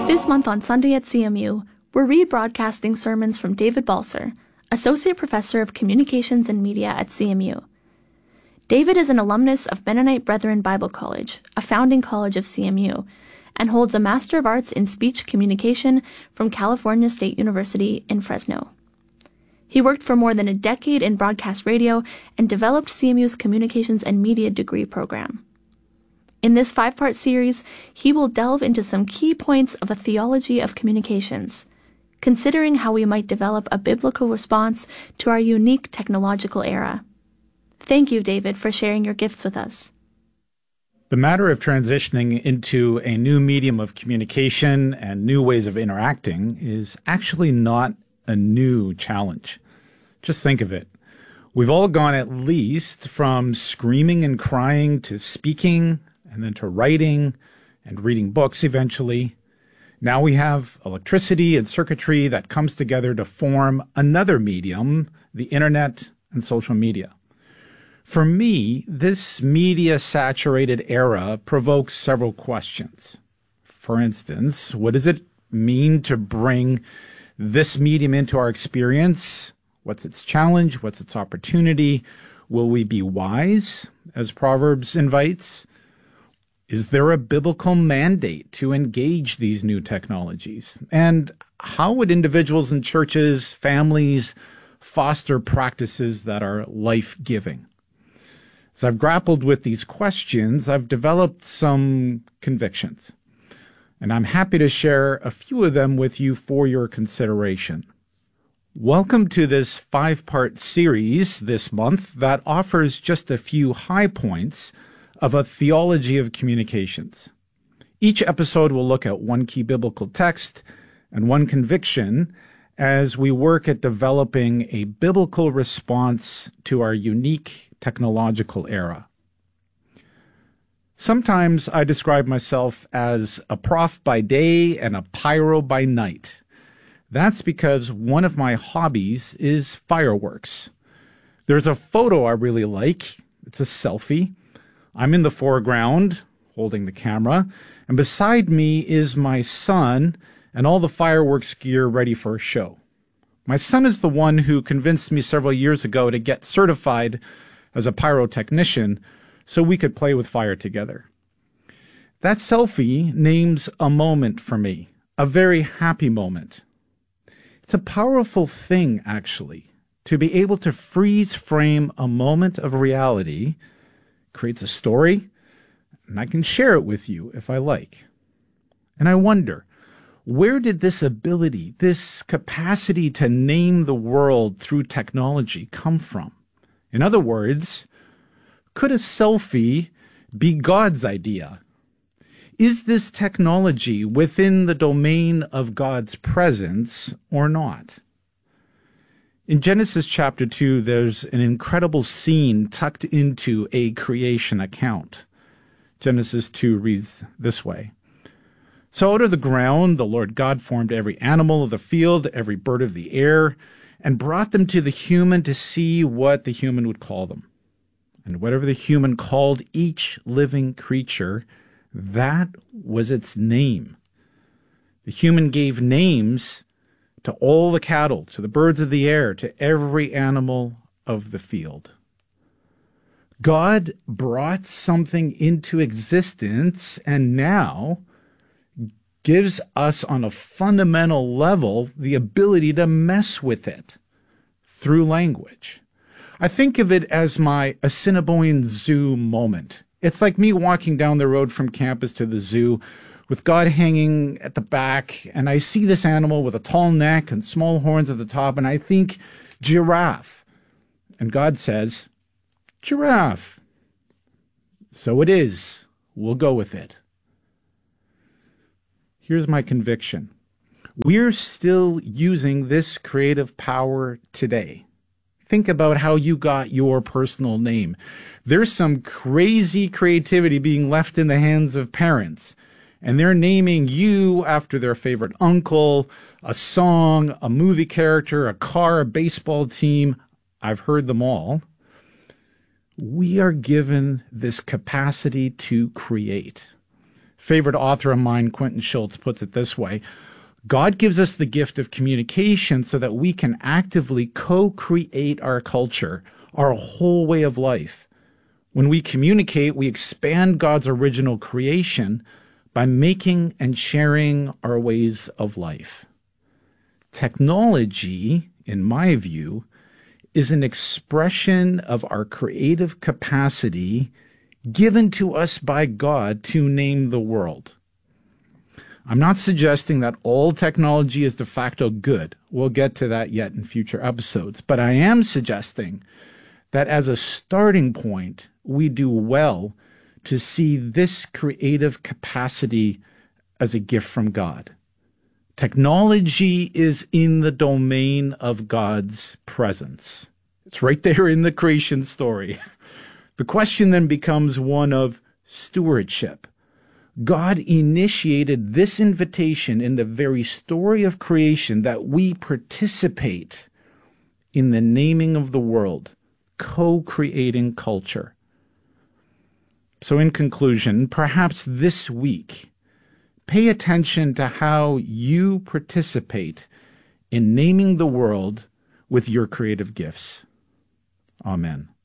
This month on Sunday at CMU, we're rebroadcasting sermons from David Balser, Associate Professor of Communications and Media at CMU. David is an alumnus of Mennonite Brethren Bible College, a founding college of CMU, and holds a Master of Arts in Speech Communication from California State University in Fresno. He worked for more than a decade in broadcast radio and developed CMU's Communications and Media degree program. In this 5-part series, he will delve into some key points of a theology of communications, considering how we might develop a biblical response to our unique technological era. Thank you, David, for sharing your gifts with us. The matter of transitioning into a new medium of communication and new ways of interacting is actually not a new challenge. Just think of it. We've all gone at least from screaming and crying to speaking, and then to writing and reading books eventually. Now we have electricity and circuitry that comes together to form another medium, the internet and social media. For me, this media-saturated era provokes several questions. For instance, what does it mean to bring this medium into our experience? What's its challenge? What's its opportunity? Will we be wise, as Proverbs invites? Is there a biblical mandate to engage these new technologies? And how would individuals and churches, families, foster practices that are life-giving? As I've grappled with these questions, I've developed some convictions, and I'm happy to share a few of them with you for your consideration. Welcome to this 5-part series this month that offers just a few high points of a theology of communications. Each episode will look at one key biblical text and one conviction as we work at developing a biblical response to our unique technological era. Sometimes I describe myself as a prof by day and a pyro by night. That's because one of my hobbies is fireworks. There's a photo I really like. It's a selfie. I'm in the foreground, holding the camera, and beside me is my son and all the fireworks gear ready for a show. My son is the one who convinced me several years ago to get certified as a pyrotechnician so we could play with fire together. That selfie names a moment for me, a very happy moment. It's a powerful thing, actually, to be able to freeze frame a moment of reality, creates a story, and I can share it with you if I like. And I wonder, where did this ability, this capacity to name the world through technology come from? In other words, could a selfie be God's idea? Is this technology within the domain of God's presence or not? In Genesis chapter 2, there's an incredible scene tucked into a creation account. Genesis 2 reads this way. So out of the ground the Lord God formed every animal of the field, every bird of the air, and brought them to the human to see what the human would call them. And whatever the human called each living creature, that was its name. The human gave names to all the cattle, to the birds of the air, to every animal of the field. God brought something into existence and now gives us on a fundamental level the ability to mess with it through language. I think of it as my Assiniboine Zoo moment. It's like me walking down the road from campus to the zoo with God hanging at the back, and I see this animal with a tall neck and small horns at the top, and I think giraffe. And God says, giraffe. So it is. We'll go with it. Here's my conviction. We're still using this creative power today. Think about how you got your personal name. There's some crazy creativity being left in the hands of parents, and they're naming you after their favorite uncle, a song, a movie character, a car, a baseball team. I've heard them all. We are given this capacity to create. Favorite author of mine, Quentin Schultz, puts it this way: God gives us the gift of communication so that we can actively co-create our culture, our whole way of life. When we communicate, we expand God's original creation by making and sharing our ways of life. Technology, in my view, is an expression of our creative capacity given to us by God to name the world. I'm not suggesting that all technology is de facto good. We'll get to that yet in future episodes. But I am suggesting that as a starting point, we do well to see this creative capacity as a gift from God. Technology is in the domain of God's presence. It's right there in the creation story. The question then becomes one of stewardship. God initiated this invitation in the very story of creation that we participate in the naming of the world, co-creating culture. So in conclusion, perhaps this week, pay attention to how you participate in naming the world with your creative gifts. Amen.